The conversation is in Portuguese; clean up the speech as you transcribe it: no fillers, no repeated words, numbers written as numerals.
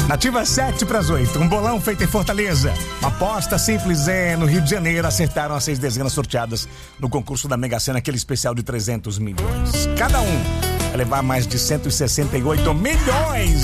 Nativa 7 para as 8. Um bolão feito em Fortaleza. Uma aposta simples no Rio de Janeiro. Acertaram as 6 dezenas sorteadas no concurso da Mega Sena, aquele especial de 300 milhões. Cada um vai levar mais de 168 milhões